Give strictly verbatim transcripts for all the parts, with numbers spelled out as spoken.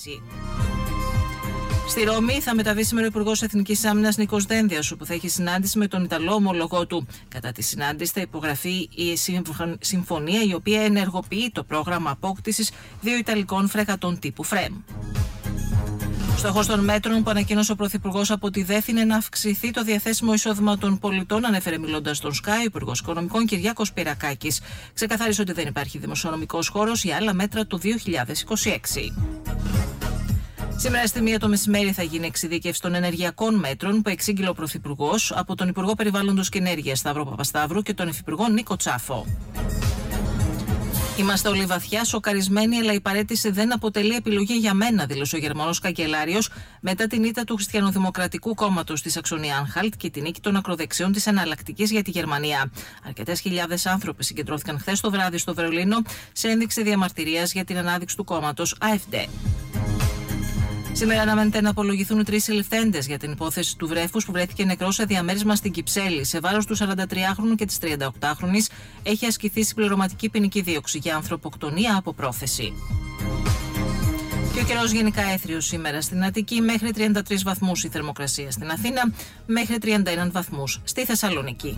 Στη Ρώμη θα μεταβεί σήμερα ο Υπουργός Εθνικής Άμυνας Νίκος Δένδιας, όπου θα έχει συνάντηση με τον Ιταλό ομολογό του. Κατά τη συνάντηση θα υπογραφεί η συμφωνία η οποία ενεργοποιεί το πρόγραμμα απόκτησης δύο Ιταλικών φρεγατών τύπου ΦΡΕΜ. Στόχος των μέτρων που ανακοίνωσε ο Πρωθυπουργός από τη ΔΕΘ είναι να αυξηθεί το διαθέσιμο εισόδημα των πολιτών, ανέφερε μιλώντας στον Sky ο Υπουργός Οικονομικών Κυριάκος Πυρακάκης. Ξεκαθάρισε ότι δεν υπάρχει δημοσιονομικός χώρος για άλλα μέτρα το δύο χιλιάδες είκοσι έξι. Σήμερα στη μία το μεσημέρι θα γίνει εξειδίκευση των ενεργειακών μέτρων που εξήγηλε ο Πρωθυπουργός από τον Υπουργό Περιβάλλοντος και Ενέργειας Σταύρο Παπασταύρου και τον Υφυπουργό Νίκο Τσάφο. Είμαστε όλοι βαθιά σοκαρισμένοι, αλλά η παραίτηση δεν αποτελεί επιλογή για μένα, δήλωσε ο Γερμανός καγκελάριος μετά την ήττα του Χριστιανοδημοκρατικού Κόμματος στη Σαξονία-Άνχαλτ και την νίκη των ακροδεξιών της Εναλλακτικής για τη Γερμανία. Αρκετές χιλιάδες άνθρωποι συγκεντρώθηκαν χθες το βράδυ στο Βερολίνο σε ένδειξη διαμαρτυρίας για την ανάδειξη του κόμματος AfD. Σήμερα αναμένεται να απολογηθούν οι τρεις συλληφθέντες για την υπόθεση του βρέφους που βρέθηκε νεκρός σε διαμέρισμα στην Κυψέλη. Σε βάρος του σαραντατριάχρονου και της τριανταοκτάχρονης έχει ασκηθεί συμπληρωματική ποινική δίωξη για ανθρωποκτονία από πρόθεση. Και ο καιρός γενικά έθριος σήμερα στην Αττική, μέχρι τριάντα τρεις βαθμούς η θερμοκρασία στην Αθήνα, μέχρι τριάντα ένα βαθμούς στη Θεσσαλονίκη.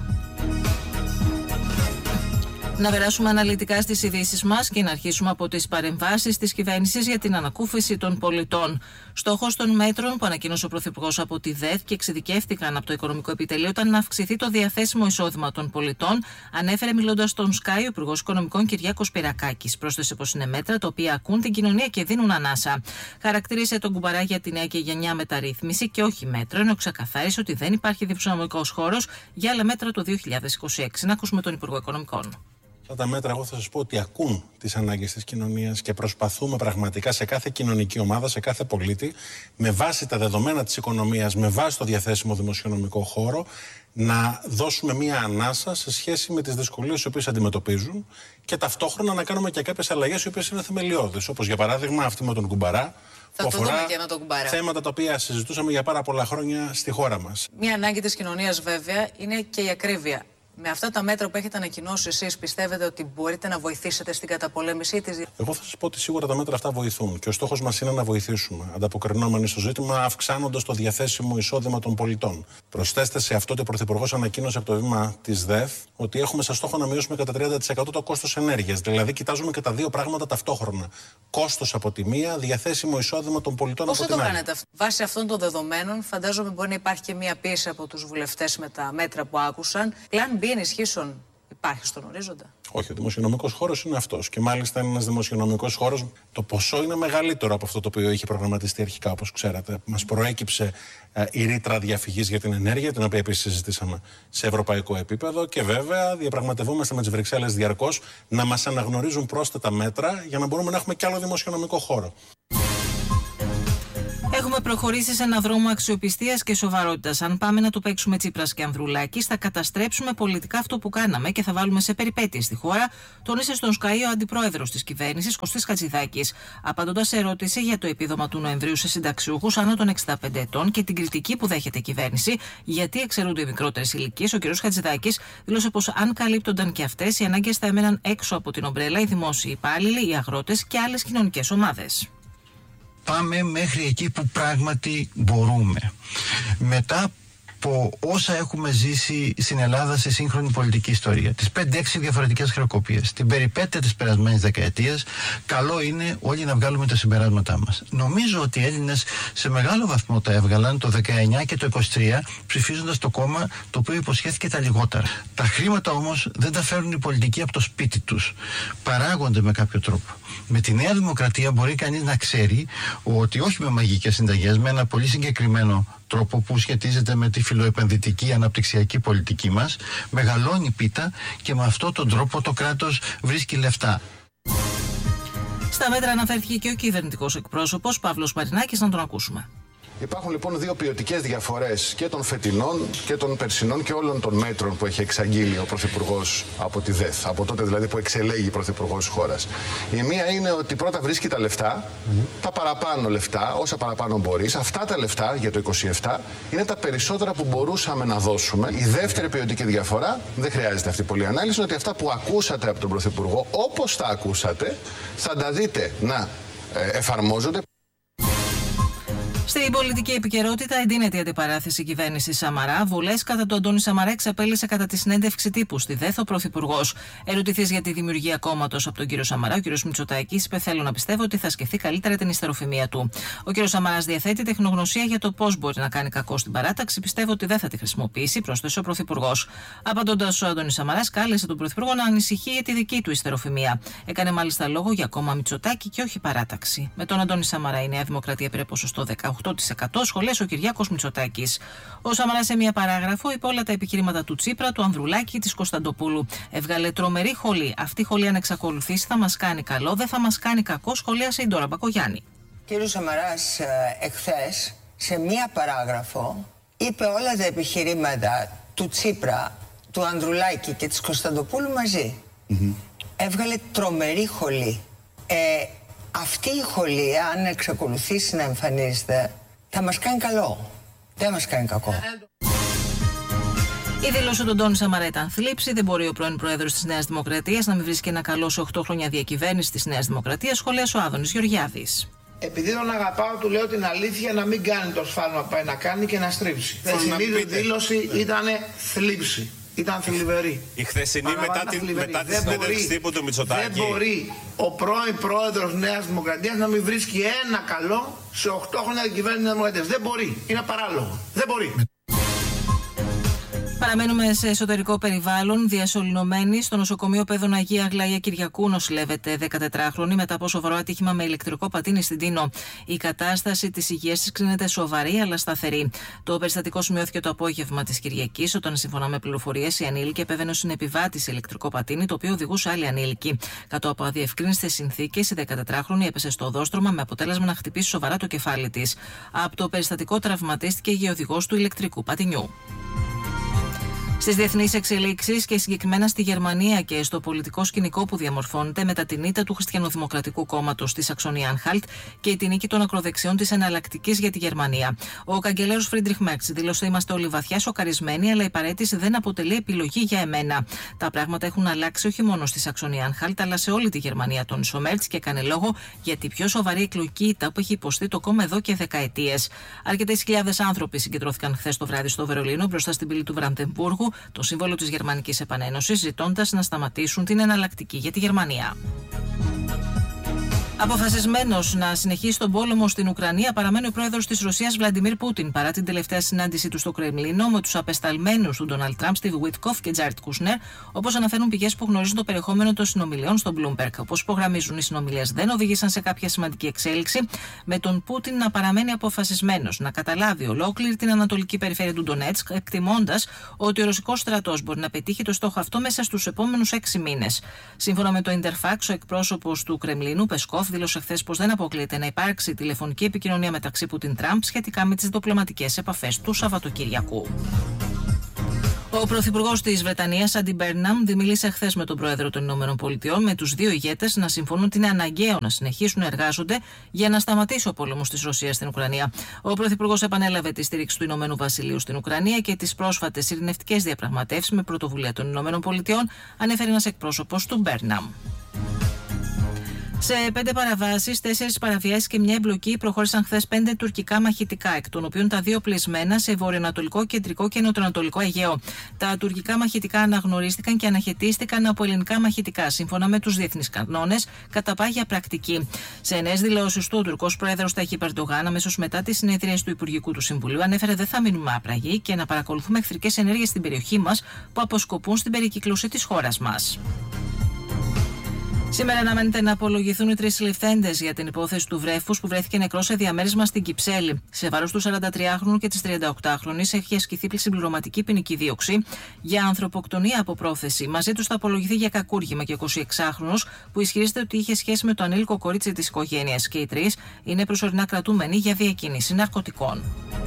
Να περάσουμε αναλυτικά στις ειδήσεις μας και να αρχίσουμε από τις παρεμβάσεις της κυβέρνησης για την ανακούφιση των πολιτών. Στόχος των μέτρων που ανακοίνωσε ο Πρωθυπουργός από τη ΔΕΘ και εξειδικεύτηκαν από το Οικονομικό Επιτελείο ήταν να αυξηθεί το διαθέσιμο εισόδημα των πολιτών, ανέφερε μιλώντας στον Sky ο Υπουργός Οικονομικών Κυριάκος Πυρακάκης. Πρόσθεσε πως είναι μέτρα τα οποία ακούν την κοινωνία και δίνουν ανάσα. Χαρακτήρισε τον κουμπαρά για τη νέα και γενιά μεταρρύθμιση και όχι μέτρο, ενώ ξεκαθάρισε ότι δεν υπάρχει δημοσιονομικός χώρος για άλλα μέτρα το δύο χιλιάδες είκοσι έξι. Να ακούσουμε τον Υπουργό Οικονομικών. Αυτά τα μέτρα, εγώ θα σας πω ότι ακούν τις ανάγκες της κοινωνίας και προσπαθούμε πραγματικά σε κάθε κοινωνική ομάδα, σε κάθε πολίτη, με βάση τα δεδομένα της οικονομίας, με βάση το διαθέσιμο δημοσιονομικό χώρο, να δώσουμε μία ανάσα σε σχέση με τις δυσκολίες τις οποίες αντιμετωπίζουν και ταυτόχρονα να κάνουμε και κάποιες αλλαγές οι οποίες είναι θεμελιώδεις. Όπως για παράδειγμα αυτή με τον κουμπαρά. Θα που το αφορά δούμε και με τον κουμπάρα. Θέματα τα οποία συζητούσαμε για πάρα πολλά χρόνια στη χώρα μας. Μία ανάγκη της κοινωνίας βέβαια είναι και η ακρίβεια. Με αυτά τα μέτρα που έχετε ανακοινώσει εσείς, πιστεύετε ότι μπορείτε να βοηθήσετε στην καταπολέμησή της? Εγώ θα σας πω ότι σίγουρα τα μέτρα αυτά βοηθούν και ο στόχος μας είναι να βοηθήσουμε, ανταποκρινόμενοι στο ζήτημα, αυξάνοντας το διαθέσιμο εισόδημα των πολιτών. Προσθέστε σε αυτό ότι ο Πρωθυπουργός ανακοίνωσε από το βήμα της ΔΕΘ ότι έχουμε σαν στόχο να μειώσουμε κατά τριάντα τοις εκατό το κόστος ενέργειας. Δηλαδή, κοιτάζουμε και τα δύο πράγματα ταυτόχρονα. Κόστος από τη μία, διαθέσιμο εισόδημα των πολιτών Πώς από την άλλη. Πώς το κάνετε αυτό? Βάσει αυτών των δεδομένων, φαντάζομαι μπορεί να υπάρχει και μία πίεση από τους βουλευτές με τα μέτρα που άκουσαν. Πλάν B ενισχύσεων υπάρχει στον ορίζοντα? Όχι, ο δημοσιονομικός χώρος είναι αυτός. Και μάλιστα είναι ένας δημοσιονομικός χώρος. Το ποσό είναι μεγαλύτερο από αυτό το οποίο είχε προγραμματιστεί αρχικά, όπως ξέρατε. Μας προέκυψε ε, η ρήτρα διαφυγής για την ενέργεια, την οποία επίσης συζητήσαμε σε ευρωπαϊκό επίπεδο. Και βέβαια διαπραγματευόμαστε με τις Βρυξέλλες διαρκώς να μας αναγνωρίζουν πρόσθετα μέτρα για να μπορούμε να έχουμε κι άλλο δημοσιονομικό χώρο. Έχουμε προχωρήσει σε ένα δρόμο αξιοπιστίας και σοβαρότητας. Αν πάμε να το παίξουμε Τσίπρας και Ανδρουλάκης, θα καταστρέψουμε πολιτικά αυτό που κάναμε και θα βάλουμε σε περιπέτειες στη χώρα, τόνισε στον Sky ο αντιπρόεδρος της κυβέρνησης, Κωστής Χατζηδάκης. Απαντώντας σε ερώτηση για το επίδομα του Νοεμβρίου σε συνταξιούχους άνω των εξήντα πέντε ετών και την κριτική που δέχεται η κυβέρνηση, γιατί εξαιρούνται οι μικρότερες ηλικίες, ο κ. Χατζηδάκης δήλωσε πως αν καλύπτονταν και αυτές, οι ανάγκες θα έμεναν έξω από την ομπρέλα οι δημόσιοι υπάλληλοι, οι αγρότες και άλλες κοινωνικές ομάδες. Πάμε μέχρι εκεί που πράγματι μπορούμε. Μετά από όσα έχουμε ζήσει στην Ελλάδα σε σύγχρονη πολιτική ιστορία, τις πέντε έξι διαφορετικές χρεοκοπίες, την περιπέτεια της περασμένης δεκαετίας, καλό είναι όλοι να βγάλουμε τα συμπεράσματά μας. Νομίζω ότι οι Έλληνες σε μεγάλο βαθμό τα έβγαλαν το δεκαεννιά και το είκοσι τρία, ψηφίζοντας το κόμμα το οποίο υποσχέθηκε τα λιγότερα. Τα χρήματα όμως δεν τα φέρουν οι πολιτικοί από το σπίτι τους. Παράγονται με κάποιο τρόπο. Με τη Νέα Δημοκρατία μπορεί κανείς να ξέρει ότι όχι με μαγικές συνταγές, με ένα πολύ συγκεκριμένο τρόπο που σχετίζεται με τη φιλοεπενδυτική αναπτυξιακή πολιτική μας, μεγαλώνει πίτα και με αυτόν τον τρόπο το κράτος βρίσκει λεφτά. Στα μέτρα αναφέρθηκε και ο κυβερνητικός εκπρόσωπος Παύλος Μαρινάκης, να τον ακούσουμε. Υπάρχουν λοιπόν δύο ποιοτικές διαφορές και των φετινών και των περσινών και όλων των μέτρων που έχει εξαγγείλει ο Πρωθυπουργός από τη ΔΕΘ, από τότε δηλαδή που εξελέγει Πρωθυπουργός χώρας. Η μία είναι ότι πρώτα βρίσκει τα λεφτά, mm-hmm. τα παραπάνω λεφτά, όσα παραπάνω μπορείς. Αυτά τα λεφτά για το είκοσι επτά είναι τα περισσότερα που μπορούσαμε να δώσουμε. Η δεύτερη ποιοτική διαφορά, δεν χρειάζεται αυτή πολλή ανάλυση, είναι ότι αυτά που ακούσατε από τον Πρωθυπουργό, όπως τα ακούσατε, θα τα δείτε να ε, εφαρμόζονται. Στην πολιτική επικαιρότητα εντείνεται η αντιπαράθεση κυβέρνηση Σαμαρά. Βουλές κατά του Αντώνη Σαμαρά εξαπέλυσε κατά τη συνέντευξη τύπου στη ΔΕΘ ο Πρωθυπουργός. Ερωτηθής για τη δημιουργία κόμματος από τον κύριο Σαμαρά, ο κύριος Μητσοτάκης είπε: θέλω να πιστεύω ότι θα σκεφτεί καλύτερα την υστεροφημία του. Ο κύριος Σαμαράς διαθέτει τεχνογνωσία για το πώς μπορεί να κάνει κακό στην παράταξη. Πιστεύω ότι δεν θα τη χρησιμοποιήσει, πρόσθεσε ο Πρωθυπουργός. Απαντώντας, ο Αντώνης Σαμαράς κάλεσε τον Πρωθυπουργό να ανησυχεί για τη δική του υστεροφημία. Έκανε μάλιστα λόγο για κόμμα Μητσοτάκη και όχι παράταξη. Με τον Αντώνη Σαμαρά η Νέα Δημοκρατία πήρε ποσοστό δεκαοκτώ τοις εκατό, σχολές ο Κυριάκος Μητσοτάκης. Ο Σαμαράς σε μία παράγραφο είπε όλα τα επιχειρήματα του Τσίπρα, του Ανδρουλάκη, της Κωνσταντοπούλου. Έβγαλε τρομερή χολή. Αυτή η χολή, αν εξακολουθήσει, θα μας κάνει καλό, δεν θα μας κάνει κακό, σχολίασε η Ντόρα Μπακογιάννη. Κύριος Σαμαράς εχθές σε μία παράγραφο είπε όλα τα επιχειρήματα του Τσίπρα, του Ανδρουλάκη και της Κωνσταντοπούλου μαζί. Mm-hmm. Έβγαλε τρομερή χολή. Ε, αυτή η χολή, αν εξακολουθήσει να εμφανίζεται, θα μας κάνει καλό. Δεν μας κάνει κακό. Η δήλωση του Αντώνη Σαμαρά ήταν θλίψη. Δεν μπορεί ο πρώην πρόεδρος της Νέας Δημοκρατίας να μην βρίσκει ένα καλό σε οκτώ χρόνια διακυβέρνηση της Νέας Δημοκρατίας, σχολίασε ο Άδωνης Γεωργιάδης. Επειδή τον αγαπάω, του λέω την αλήθεια, να μην κάνει το σφάλμα που πάει να κάνει και να στρίψει. Η χθεσινή δήλωση ήταν θλίψη. Ήταν θλιβερή. Η χθεσινή μετά, τη, μετά τη συνέντευξη τύπου του Μητσοτάκη. Δεν μπορεί ο πρώην πρόεδρος Νέας Δημοκρατίας να μην βρίσκει ένα καλό σε οκτώ χρόνια διακυβέρνηση Νέας Δημοκρατίας. Δεν μπορεί. Είναι παράλογο. Δεν μπορεί. Παραμένουμε σε εσωτερικό περιβάλλον. Διασωληνωμένη στο νοσοκομείο Παιδών Αγία Αγλαία Κυριακού νοσηλεύεται δεκατετράχρονη μετά από σοβαρό ατύχημα με ηλεκτρικό πατίνι στην Τίνο. Η κατάσταση της υγείας της κρίνεται σοβαρή αλλά σταθερή. Το περιστατικό σημειώθηκε το απόγευμα της Κυριακής, όταν, σύμφωνα με πληροφορίες, η ανήλικη επέβαινε ως συνεπιβάτη σε ηλεκτρικό πατίνι, το οποίο οδηγούσε άλλη ανήλικη. Κατ' από αδιευκρίνηστες συνθήκες, η δεκατετράχρονη έπεσε στο οδόστρωμα με αποτέλεσμα να χτυπήσει σοβαρά το κεφάλι της. Από το περιστατικό τραυματίστηκε η οδηγός του ηλεκτρικού πατινιού. Στις διεθνείς εξελίξεις και συγκεκριμένα στη Γερμανία και στο πολιτικό σκηνικό που διαμορφώνεται μετά την ήττα του Χριστιανοδημοκρατικού Κόμματος στη Σαξονία-Ανχάλτ και τη νίκη των ακροδεξιών της Εναλλακτικής για τη Γερμανία. Ο καγκελέρος Φρίντριχ Μέρτς δήλωσε: είμαστε όλοι βαθιά σοκαρισμένοι, αλλά η παραίτηση δεν αποτελεί επιλογή για εμένα. Τα πράγματα έχουν αλλάξει όχι μόνο στη Σαξονία-Ανχάλτ, αλλά σε όλη τη Γερμανία, τόνισε ο Μέρτς και έκανε λόγο για τη πιο σοβαρή εκλογική ήττα που έχει υποστεί το κόμμα εδώ και δεκαετίες. Αρκετές χιλιάδες άνθρωποι συγκεντρώθηκαν χθες το βράδυ στο Βερολίνο μπροστά στην πύλη του Βραντεμβούργου, το σύμβολο της Γερμανικής Επανένωσης, ζητώντας να σταματήσουν την εναλλακτική για τη Γερμανία. Αποφασισμένος να συνεχίσει τον πόλεμο στην Ουκρανία παραμένει ο πρόεδρος της Ρωσίας Βλαντιμίρ Πούτιν, παρά την τελευταία συνάντησή του στο Κρεμλίνο με τους απεσταλμένους του Ντόναλντ Τραμπ, Στιβ Γουίτκοφ και Τζάρετ Κούσνερ, όπως αναφέρουν πηγές που γνωρίζουν το περιεχόμενο των συνομιλιών στο Bloomberg. Όπως υπογραμμίζουν, οι συνομιλίες δεν οδήγησαν σε κάποια σημαντική εξέλιξη, με τον Πούτιν να παραμένει αποφασισμένος να καταλάβει ολόκληρη την ανατολική περιφέρεια του Ντονέτσκ, εκτιμώντας ότι ο ρωσικός στρατός μπορεί να πετύχει το στόχο αυτό μέσα στους επόμενους έξι μήνες. Σύμφωνα με το Ιντερφάξ, ο εκπρόσωπος του Κρεμλίνου, Πεσκόφ, δήλωσε χθες πως δεν αποκλείεται να υπάρξει τηλεφωνική επικοινωνία μεταξύ Πούτιν Τραμπ σχετικά με τις διπλωματικές επαφές του Σαββατοκύριακου. Ο πρωθυπουργός της Βρετανίας, Άντι Μπέρναμ, μίλησε χθες με τον πρόεδρο των Ηνωμένων Πολιτειών, με τους δύο ηγέτες να συμφωνούν ότι είναι αναγκαίο να συνεχίσουν να εργάζονται για να σταματήσει ο πόλεμος της Ρωσίας στην Ουκρανία. Ο πρωθυπουργός επανέλαβε τη στήριξη του Ηνωμένου Βασιλείου στην Ουκρανία και τις πρόσφατες ειρηνευτικές διαπραγματεύσεις με πρωτοβουλία των Ηνωμένων Πολιτειών, ανέφερε ένας εκπρόσωπος του Μπέρναμ. Σε πέντε παραβάσεις, τέσσερις παραβιάσεις και μια εμπλοκή προχώρησαν χθες πέντε τουρκικά μαχητικά, εκ των οποίων τα δύο πλεισμένα σε βορειοανατολικό, κεντρικό και νοτιοανατολικό Αιγαίο. Τα τουρκικά μαχητικά αναγνωρίστηκαν και αναχαιτίστηκαν από ελληνικά μαχητικά, σύμφωνα με τους διεθνείς κανόνες, κατά πάγια πρακτική. Σε νέες δηλώσεις του, ο Τουρκός πρόεδρος Ταγιπ Ερντογάν, αμέσως μετά τη συνεδρίαση του Υπουργικού του Συμβουλίου, ανέφερε: δεν θα μείνουμε άπραγοι και να παρακολουθούμε εχθρικές ενέργειες στην περιοχή μας που αποσκοπούν στην περικύκλωση της χώρας μας. Σήμερα αναμένεται να απολογηθούν οι τρεις συλληφθέντες για την υπόθεση του βρέφους που βρέθηκε νεκρός σε διαμέρισμα στην Κυψέλη. Σε βάρος του σαραντατριάχρονου και της τριανταοκτάχρονης έχει ασκηθεί συμπληρωματική ποινική δίωξη για ανθρωποκτονία από πρόθεση. Μαζί τους θα απολογηθεί για κακούργημα και ο εικοσιεξάχρονος που ισχυρίζεται ότι είχε σχέση με το ανήλικο κορίτσι της οικογένειας. Και οι τρεις είναι προσωρινά κρατούμενοι για διακίνηση ναρκωτικών.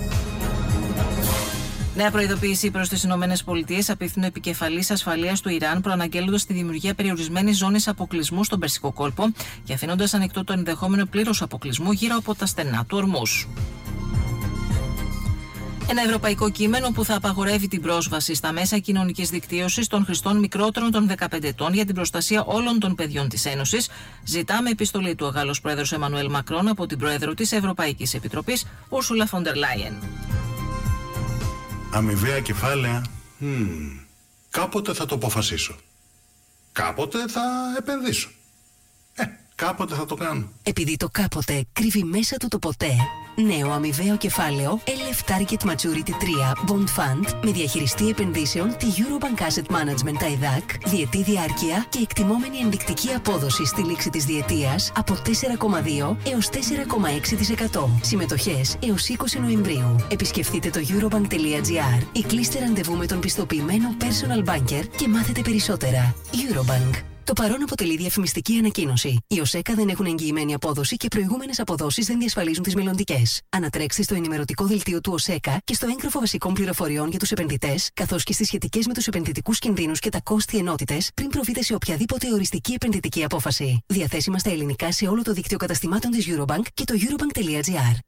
Νέα προειδοποίηση προς τις Ηνωμένες Πολιτείες απίθυνε ο επικεφαλής ασφαλείας του Ιράν, προαναγγέλλοντας τη δημιουργία περιορισμένης ζώνης αποκλεισμού στον Περσικό κόλπο και αφήνοντας ανοιχτό το ενδεχόμενο πλήρους αποκλεισμού γύρω από τα στενά του Ορμούς. Ένα ευρωπαϊκό κείμενο που θα απαγορεύει την πρόσβαση στα μέσα κοινωνικής δικτύωσης των χρηστών μικρότερων των δεκαπέντε ετών για την προστασία όλων των παιδιών της Ένωσης, ζητά με επιστολή του ο Γάλλος Πρόεδρος Εμμανουέλ Μακρόν από την Πρόεδρο της Ευρωπαϊκής Επιτροπής, Ursula von der Leyen. Αμοιβαία κεφάλαια. Mm. Κάποτε θα το αποφασίσω. Κάποτε θα επενδύσω. Ε, κάποτε θα το κάνω. Επειδή το κάποτε κρύβει μέσα του το ποτέ, νέο αμοιβαίο κεφάλαιο Ελ Εφ Target Maturity τρία Bond Fund με διαχειριστή επενδύσεων τη Eurobank Asset Management άι ντι έι σι, διετή διάρκεια και εκτιμόμενη ενδεικτική απόδοση στη λήξη της διετίας από τέσσερα κόμμα δύο έως τέσσερα κόμμα έξι τοις εκατό. Συμμετοχές έως είκοσι Νοεμβρίου. Επισκεφτείτε το eurobank.gr ή κλείστε ραντεβού με τον πιστοποιημένο personal banker και μάθετε περισσότερα. Eurobank. Το παρόν αποτελεί διαφημιστική ανακοίνωση. Οι ΟΣΕΚΑ δεν έχουν εγγυημένη απόδοση και προηγούμενες αποδόσεις δεν διασφαλίζουν τις μελλοντικές. Ανατρέξτε στο ενημερωτικό δελτίο του ΟΣΕΚΑ και στο έγγραφο βασικών πληροφοριών για τους επενδυτές, καθώς και στις σχετικές με τους επενδυτικούς κινδύνους και τα κόστη ενότητες, πριν προβείτε σε οποιαδήποτε οριστική επενδυτική απόφαση. Διαθέσιμα στα ελληνικά σε όλο το δίκτυο καταστημάτων της Eurobank και το eurobank.gr.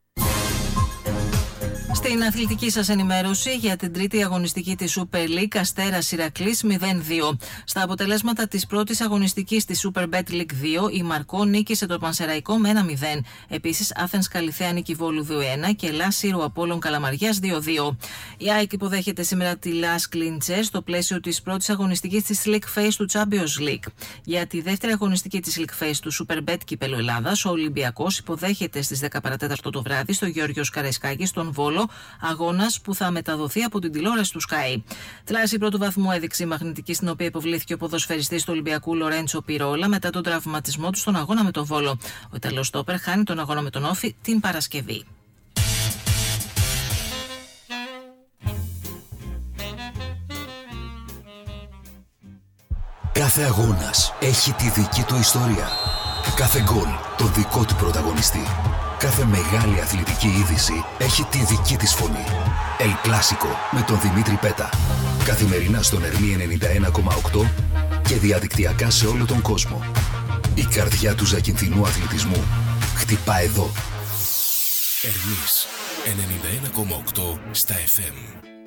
Στην αθλητική σας ενημέρωση για την τρίτη αγωνιστική της Super League, Αστέρας Ηρακλής μηδέν δύο. Στα αποτελέσματα της πρώτης αγωνιστικής της Super Bet League δύο, η Μαρκό νίκησε το Πανσεραϊκό με ένα μηδέν. Επίσης, Άθενς Καλιθέα νίκη Βόλου δύο ένα και Λάσιρο Απόλλων Καλαμαριάς δύο δύο. Η ΑΕΚ υποδέχεται σήμερα τη Λας Κλίντσε στο πλαίσιο της πρώτης αγωνιστικής της League Phase του Champions League. Για τη δεύτερη αγωνιστική της League Phase του Super Bet Κυπέλλου Ελλάδας, ο Ολυμπιακός υποδέχεται στις δέκα παρά τέταρτο το βράδυ στο Γεώργιος Καραϊσκάκης στον Βόλο, αγώνας που θα μεταδοθεί από την τηλεόραση του Sky. Τλάση πρώτου βαθμού έδειξε η μαγνητική, στην οποία υποβλήθηκε ο ποδοσφαιριστής του Ολυμπιακού Λορέντσο Πιρόλα μετά τον τραυματισμό του στον αγώνα με τον Βόλο. Ο Ιταλός στόπερ χάνει τον αγώνα με τον Όφη την Παρασκευή. Κάθε αγώνας έχει τη δική του ιστορία. Κάθε γκολ τον δικό του πρωταγωνιστή. Κάθε μεγάλη αθλητική είδηση έχει τη δική της φωνή. El Clásico με τον Δημήτρη Πέτα. Καθημερινά στον Ερμή ενενήντα ένα κόμμα οκτώ και διαδικτυακά σε όλο τον κόσμο. Η καρδιά του ζακυνθινού αθλητισμού χτυπά εδώ. Ερμής ενενήντα ένα κόμμα οκτώ στα εφ εμ.